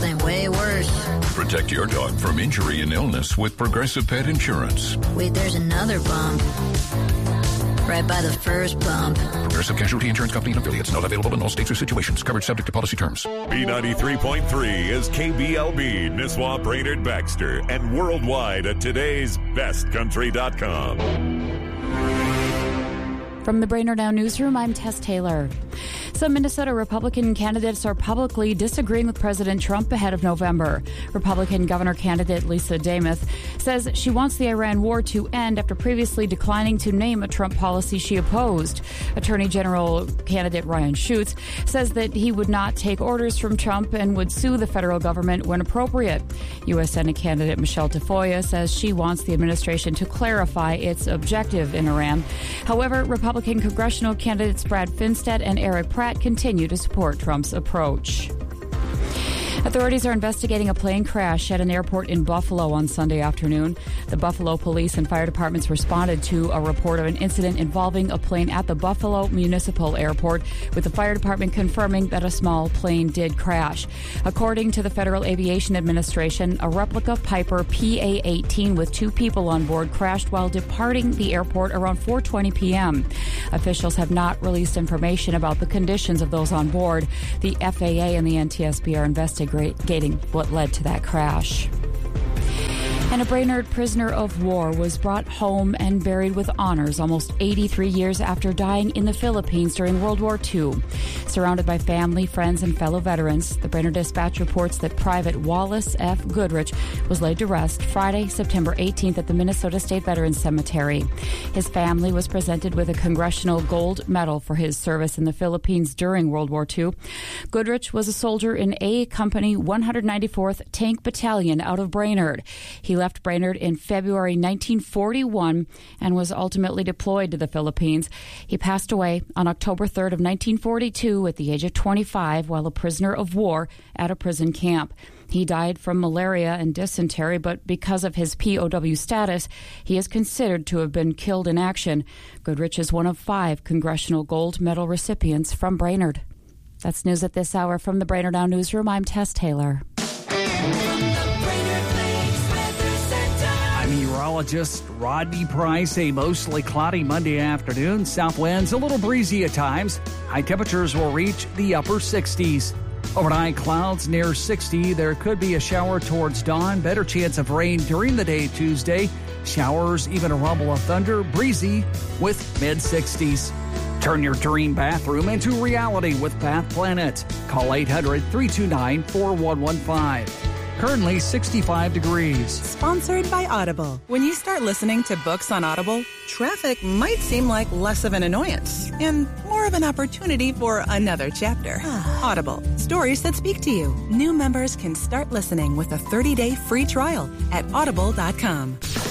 something way worse. Protect your dog from injury and illness with Progressive Pet Insurance. Wait, there's another bump. Right by the first bump. Progressive Casualty Insurance Company and affiliates. Not available in all states or situations. Coverage subject to policy terms. B93.3 is KBLB, Nisswa, Brainerd, Baxter, and worldwide at today'sbestcountry.com. From the Brainerd Now Newsroom, I'm Tess Taylor. Some Minnesota Republican candidates are publicly disagreeing with President Trump ahead of November. Republican governor candidate Lisa Demuth says she wants the Iran war to end after previously declining to name a Trump policy she opposed. Attorney General candidate Ryan Schutz says that he would not take orders from Trump and would sue the federal government when appropriate. U.S. Senate candidate Michelle Tafoya says she wants the administration to clarify its objective in Iran. However, Republican congressional candidates Brad Finstead and Eric Pratt continue to support Trump's approach. Authorities are investigating a plane crash at an airport in Buffalo on Sunday afternoon. The Buffalo Police and Fire Departments responded to a report of an incident involving a plane at the Buffalo Municipal Airport, with the fire department confirming that a small plane did crash. According to the Federal Aviation Administration, a replica Piper PA-18 with 2 people on board crashed while departing the airport around 4:20 p.m. Officials have not released information about the conditions of those on board. The FAA and the NTSB are investigating what led to that crash. And a Brainerd prisoner of war was brought home and buried with honors almost 83 years after dying in the Philippines during World War II. Surrounded by family, friends, and fellow veterans, the Brainerd Dispatch reports that Private Wallace F. Goodrich was laid to rest Friday, September 18th at the Minnesota State Veterans Cemetery. His family was presented with a Congressional Gold Medal for his service in the Philippines during World War II. Goodrich was a soldier in A Company 194th Tank Battalion out of Brainerd. He left Brainerd in February 1941 and was ultimately deployed to the Philippines. He passed away on October 3rd of 1942 at the age of 25 while a prisoner of war at a prison camp. He died from malaria and dysentery, but because of his POW status, he is considered to have been killed in action. Goodrich is one of 5 Congressional Gold Medal recipients from Brainerd. That's news at this hour from the Brainerd Now Newsroom. I'm Tess Taylor. Meteorologist Rodney Price. A mostly cloudy Monday afternoon. South winds a little breezy at times. High temperatures will reach the upper 60s. Overnight clouds near 60. There could be a shower towards dawn. Better chance of rain during the day Tuesday. Showers, even a rumble of thunder. Breezy with mid-60s. Turn your dream bathroom into reality with Bath Planet. Call 800-329-4115. Currently 65 degrees. Sponsored by Audible. When you start listening to books on Audible, traffic might seem like less of an annoyance and more of an opportunity for another chapter. Audible. Stories that speak to you. New members can start listening with a 30-day free trial at audible.com.